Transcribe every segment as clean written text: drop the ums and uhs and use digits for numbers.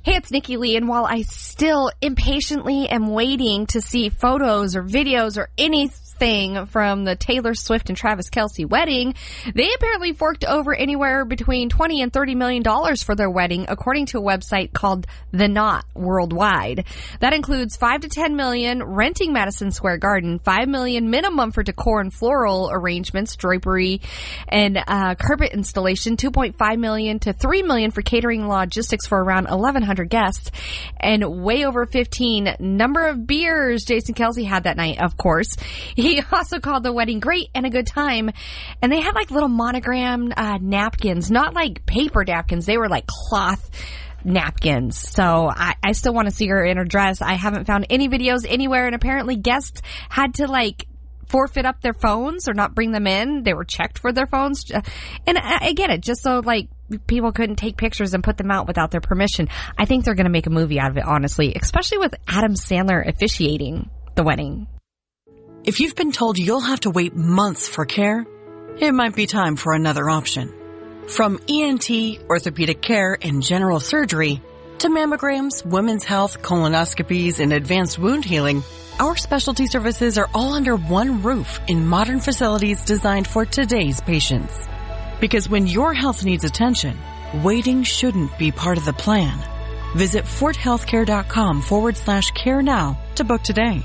Hey, it's Nikki Lee, and while I still impatiently am waiting to see photos or videos or anything from the Taylor Swift and Travis Kelce wedding, they apparently forked over anywhere between $20 and $30 million for their wedding, according to a website called The Knot Worldwide. That includes $5 to $10 million renting Madison Square Garden, $5 million minimum for decor and floral arrangements, drapery, and carpet installation, $2.5 million to $3 million for catering and logistics for around 1,100 guests, and way over 15 number of beers Jason Kelce had that night, of course. He also called the wedding great and a good time. And they had like little monogram napkins, not like paper napkins. They were like cloth napkins. So I still want to see her in her dress. I haven't found any videos anywhere. And apparently guests had to like forfeit up their phones or not bring them in. They were checked for their phones. And I get it, just so like people couldn't take pictures and put them out without their permission. I think they're going to make a movie out of it, honestly, especially with Adam Sandler officiating the wedding. If you've been told you'll have to wait months for care, it might be time for another option. From ENT, orthopedic care, and general surgery, to mammograms, women's health, colonoscopies, and advanced wound healing, our specialty services are all under one roof in modern facilities designed for today's patients. Because when your health needs attention, waiting shouldn't be part of the plan. Visit forthealthcare.com/care now to book today.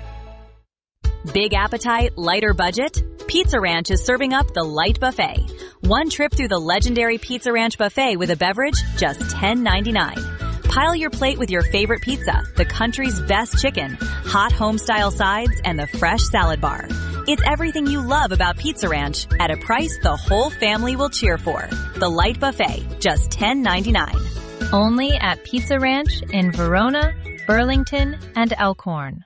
Big appetite, lighter budget? Pizza Ranch is serving up the Light Buffet. One trip through the legendary Pizza Ranch buffet with a beverage, just $10.99. Pile your plate with your favorite pizza, the country's best chicken, hot home-style sides, and the fresh salad bar. It's everything you love about Pizza Ranch at a price the whole family will cheer for. The Light Buffet, just $10.99. Only at Pizza Ranch in Verona, Burlington, and Elkhorn.